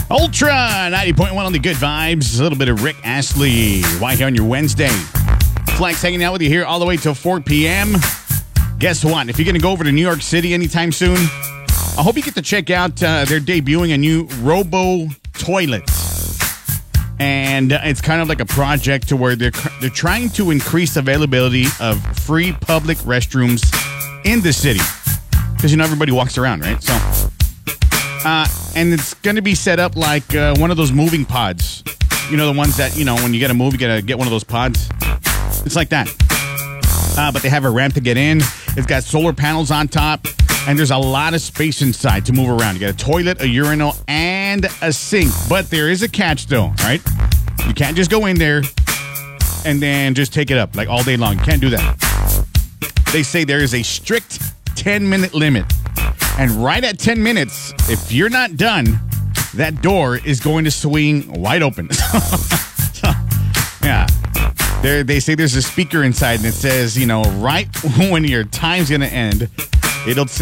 Ultra 90.1 on the good vibes. A little bit of Rick Astley. Why here on your Wednesday? Flex hanging out with you here all the way till 4 p.m. Guess what? If you're going to go over to New York City anytime soon, I hope you get to check out they're debuting a new Robo toilet. And it's kind of like a project to where they're trying to increase availability of free public restrooms in the city. Because, everybody walks around, right? So, and it's going to be set up like one of those moving pods. The ones that, when you get a move, you got to get one of those pods. It's like that. But they have a ramp to get in. It's got solar panels on top. And there's a lot of space inside to move around. You got a toilet, a urinal, and a sink. But there is a catch, though, right? You can't just go in there and then just take it up like all day long. You can't do that. They say there is a strict 10-minute limit. And right at 10 minutes, if you're not done, that door is going to swing wide open. Yeah. They say there's a speaker inside and it says, right when your time's going to end, it'll say,